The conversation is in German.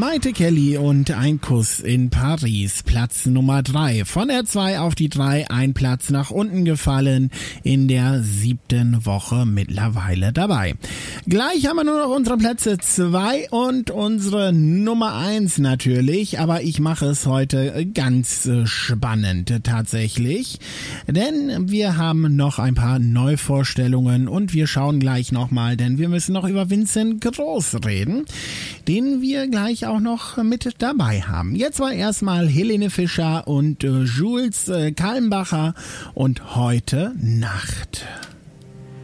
Maite Kelly und Ein Kuss in Paris, Platz Nummer 3. Von der 2 auf die 3, ein Platz nach unten gefallen, in der 7. Woche mittlerweile dabei. Gleich haben wir nur noch unsere Plätze 2 und unsere Nummer 1 natürlich, aber ich mache es heute ganz spannend tatsächlich, denn wir haben noch ein paar Neuvorstellungen und wir schauen gleich nochmal, denn wir müssen noch über Vincent Groß reden, den wir gleich auch noch mit dabei haben. Jetzt war erstmal Helene Fischer und Jules Kallenbacher und Heute Nacht.